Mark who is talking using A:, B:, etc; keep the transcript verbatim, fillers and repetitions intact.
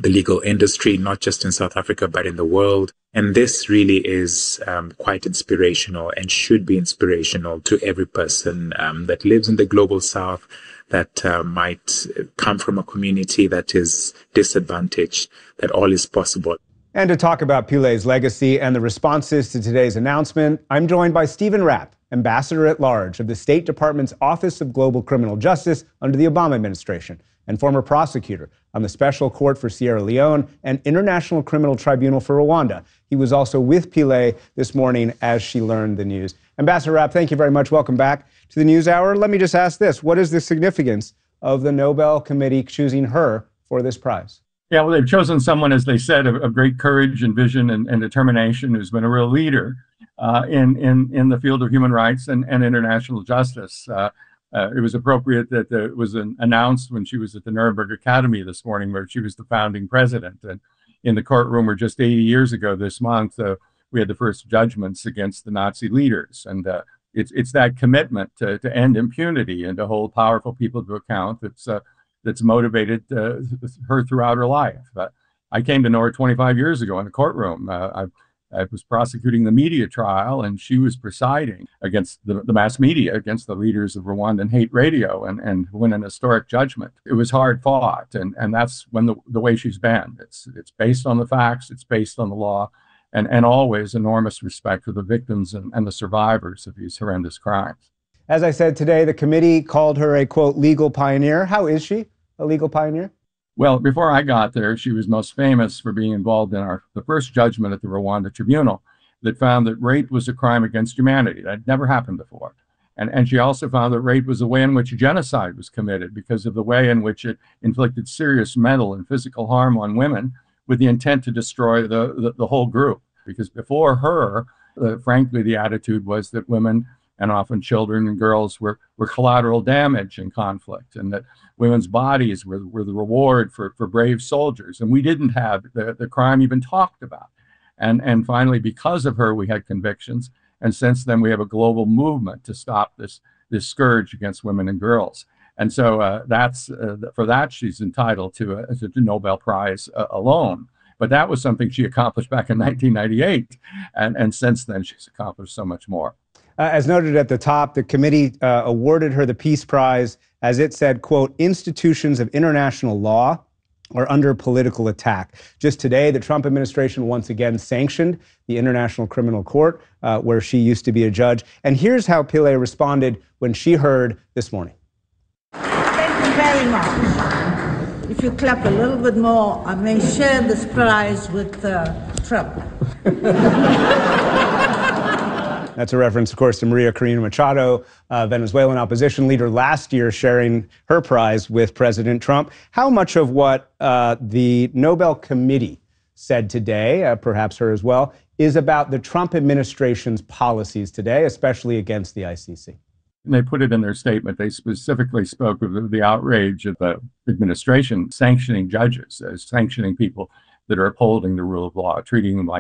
A: the legal industry, not just in South Africa, but in the world. And this really is um, quite inspirational and should be inspirational to every person um, that lives in the global South, that uh, might come from a community that is disadvantaged, that all is possible.
B: And to talk about Pilay's legacy and the responses to today's announcement, I'm joined by Stephen Rapp, Ambassador at Large of the State Department's Office of Global Criminal Justice under the Obama administration, and former prosecutor on the Special Court for Sierra Leone and International Criminal Tribunal for Rwanda. He was also with Pilay this morning as she learned the news. Ambassador Rapp, thank you very much. Welcome back to the NewsHour. Let me just ask this. What is the significance of the Nobel Committee choosing her for this prize?
C: Yeah, well, they've chosen someone, as they said, of, of great courage and vision and, and determination, who's been a real leader uh, in, in, in the field of human rights and, and international justice. Uh, uh, it was appropriate that uh, it was an, announced when she was at the Nuremberg Academy this morning, where she was the founding president. And in the courtroom where just eighty years ago this month, uh, we had the first judgments against the Nazi leaders. And uh, it's, it's that commitment to, to end impunity and to hold powerful people to account that's uh, that's motivated uh, her throughout her life. Uh, I came to know her twenty-five years ago in a courtroom. Uh, I, I was prosecuting the media trial, and she was presiding against the, the mass media, against the leaders of Rwandan hate radio, and, and win an historic judgment. It was hard fought, and, and that's when the, the way she's been. It's, it's based on the facts, it's based on the law, and, and always enormous respect for the victims and, and the survivors of these horrendous crimes.
B: As I said today, the committee called her a, quote, legal pioneer. How is she a legal pioneer?
C: Well, before I got there, she was most famous for being involved in our the first judgment at the Rwanda Tribunal that found that rape was a crime against humanity. That had never happened before. And, and she also found that rape was a way in which genocide was committed because of the way in which it inflicted serious mental and physical harm on women with the intent to destroy the, the, the whole group. Because before her, uh, frankly, the attitude was that women, and often children and girls, were, were collateral damage in conflict, and that women's bodies were, were the reward for, for brave soldiers. And we didn't have the, the crime even talked about. And, and finally, because of her, we had convictions. And since then, we have a global movement to stop this, this scourge against women and girls. And so uh, that's uh, for that, she's entitled to a, to the Nobel Prize uh, alone. But that was something she accomplished back in nineteen ninety-eight. And, and since then, she's accomplished so much more.
B: Uh, as noted at the top, the committee uh, awarded her the Peace Prize as it said, quote, institutions of international law are under political attack. Just today, the Trump administration once again sanctioned the International Criminal Court, uh, where she used to be a judge. And here's how Pilay responded when she heard this morning.
D: Thank you very much. If you clap a little bit more, I may share this prize with uh, Trump.
B: That's a reference, of course, to Maria Corina Machado, uh, Venezuelan opposition leader last year, sharing her prize with President Trump. How much of what uh, the Nobel Committee said today, uh, perhaps her as well, is about the Trump administration's policies today, especially against the I C C?
C: And they put it in their statement. They specifically spoke of the, the outrage of the administration sanctioning judges, uh, sanctioning people that are upholding the rule of law, treating them like